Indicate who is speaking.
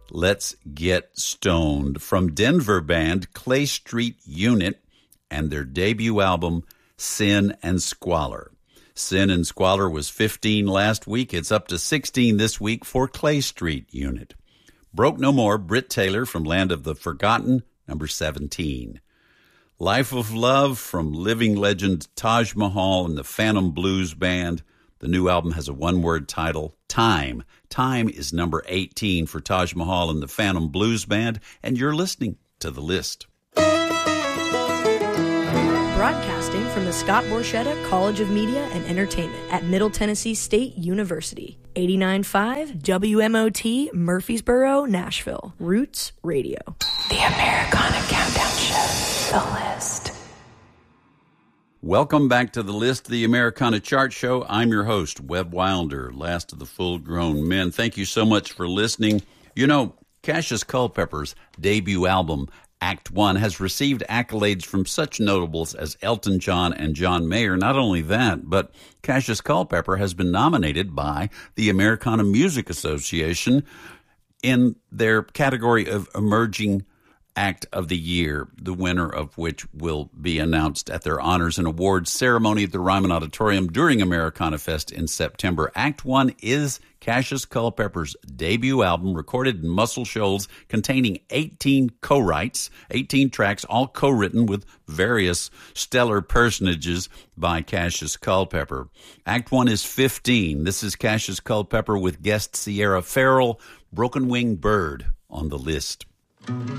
Speaker 1: Let's Get Stoned from Denver band Clay Street Unit and their debut album, Sin and Squalor. Sin and Squalor was 15 last week. It's up to 16 this week for Clay Street Unit. Broke No More, Britt Taylor from Land of the Forgotten, number 17. Life of Love from living legend Taj Mahal and the Phantom Blues Band. The new album has a one-word title, Time. Time is number 18 for Taj Mahal and the Phantom Blues Band, and you're listening to The List.
Speaker 2: Broadcasting from the Scott Borchetta College of Media and Entertainment at Middle Tennessee State University. 89.5 WMOT, Murfreesboro, Nashville. Roots Radio.
Speaker 3: The Americana Countdown Show. The List.
Speaker 1: Welcome back to The List, the Americana Chart Show. I'm your host, Webb Wilder, last of the full-grown men. Thank you so much for listening. You know, Cassius Culpepper's debut album, Act One, has received accolades from such notables as Elton John and John Mayer. Not only that, but Cassius Culpepper has been nominated by the Americana Music Association in their category of Emerging Act of the Year, the winner of which will be announced at their honors and awards ceremony at the Ryman Auditorium during Americana Fest in September. Act One is Cassius Culpepper's debut album, recorded in Muscle Shoals, containing 18 co-writes, 18 tracks, all co-written with various stellar personages by Cassius Culpepper. Act One is 15. This is Cassius Culpepper with guest Sierra Farrell, Broken Winged Bird on The List.